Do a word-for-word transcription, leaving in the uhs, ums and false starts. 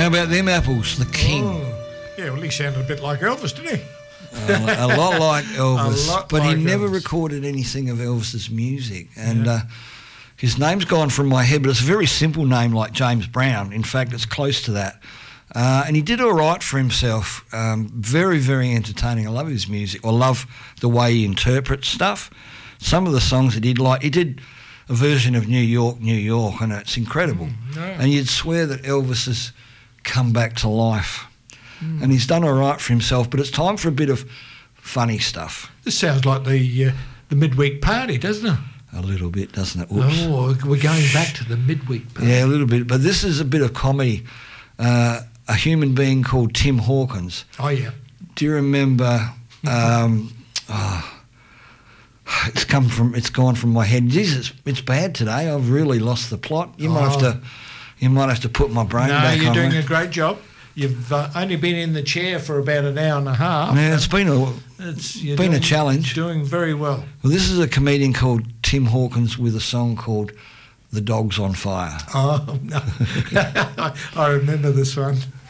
How about them apples? The King. Oh. Yeah, well, he sounded a bit like Elvis, didn't he? Uh, a lot like Elvis, lot but like he never Elvis. recorded anything of Elvis's music. And Yeah. uh, his name's gone from my head, but it's a very simple name like James Brown. In fact, it's close to that. Uh, and he did all right for himself. Um, very, very entertaining. I love his music. I love the way he interprets stuff. Some of the songs he did, like he did a version of New York, New York, and it's incredible. Mm, yeah. And you'd swear that Elvis has come back to life. Mm. And he's done all right for himself, but it's time for a bit of funny stuff. This sounds like the uh, the midweek party, doesn't it? A little bit, doesn't it? Whoops. Oh, we're going back to the midweek party. Yeah, a little bit. But this is a bit of comedy. Uh, a human being called Tim Hawkins. Oh, yeah. Do you remember... Um, oh, it's come from... It's gone from my head. Jesus, it's bad today. I've really lost the plot. You might have Oh. to... You might have to put my brain No, back you're on doing me. a great job. You've uh, only been in the chair for about an hour and a half. Yeah, it's been a... It's you're been a doing- challenge. Doing very well. Well, this is a comedian called Tim Hawkins with a song called The Dog's on Fire. Oh, no. I remember this one.